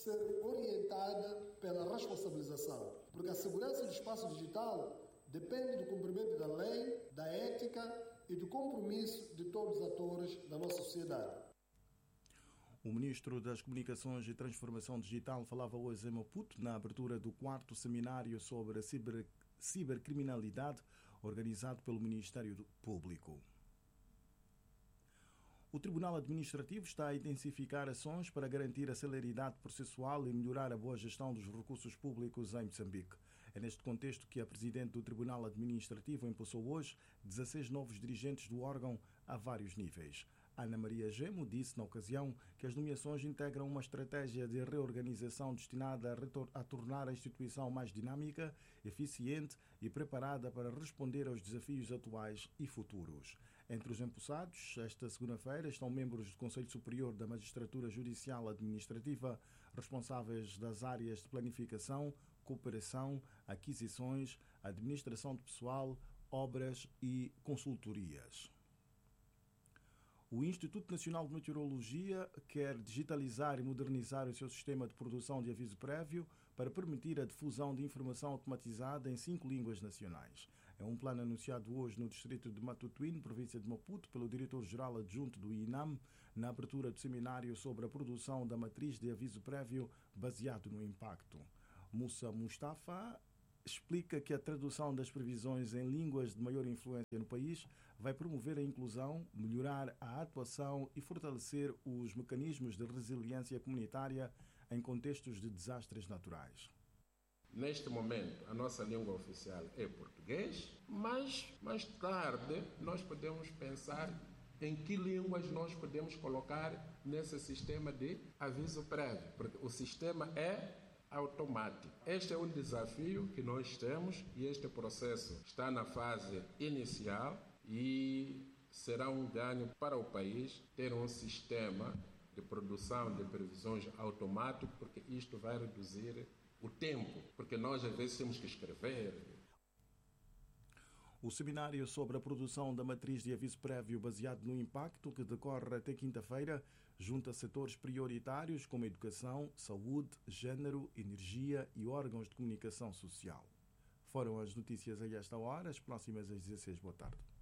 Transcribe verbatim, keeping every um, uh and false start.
ser orientada pela responsabilização, porque a segurança do espaço digital depende do cumprimento da lei, da ética e do compromisso de todos os atores da nossa sociedade. O Ministro das Comunicações e Transformação Digital falava hoje em Maputo na abertura do quarto seminário sobre a ciber, cibercriminalidade organizado pelo Ministério Público. O Tribunal Administrativo está a intensificar ações para garantir a celeridade processual e melhorar a boa gestão dos recursos públicos em Moçambique. É neste contexto que a Presidente do Tribunal Administrativo empossou hoje dezasseis novos dirigentes do órgão a vários níveis. Ana Maria Gemo disse na ocasião que as nomeações integram uma estratégia de reorganização destinada a, a tornar a instituição mais dinâmica, eficiente e preparada para responder aos desafios atuais e futuros. Entre os empossados, esta segunda-feira, estão membros do Conselho Superior da Magistratura Judicial Administrativa, responsáveis das áreas de planificação, cooperação, aquisições, administração de pessoal, obras e consultorias. O Instituto Nacional de Meteorologia quer digitalizar e modernizar o seu sistema de produção de aviso prévio para permitir a difusão de informação automatizada em cinco línguas nacionais. É um plano anunciado hoje no distrito de Matutuíne, província de Maputo, pelo diretor-geral adjunto do I N A M, na abertura do seminário sobre a produção da matriz de aviso prévio baseado no impacto. Moussa Mustafa explica que a tradução das previsões em línguas de maior influência no país vai promover a inclusão, melhorar a atuação e fortalecer os mecanismos de resiliência comunitária em contextos de desastres naturais. Neste momento, a nossa língua oficial é português, mas mais tarde nós podemos pensar em que línguas nós podemos colocar nesse sistema de aviso prévio, porque o sistema é automático. Este é um desafio que nós temos e este processo está na fase inicial e será um ganho para o país ter um sistema de produção de previsões automático, porque isto vai reduzir o tempo, porque nós às vezes temos que escrever. O seminário sobre a produção da matriz de aviso prévio baseado no impacto, que decorre até quinta-feira, junta setores prioritários como educação, saúde, género, energia e órgãos de comunicação social. Foram as notícias a esta hora, as próximas às dezasseis. Boa tarde.